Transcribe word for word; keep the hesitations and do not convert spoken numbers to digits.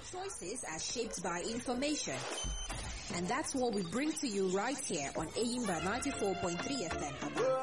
choices are shaped by information. And that's what we bring to you right here on Aimba ninety-four point three F M.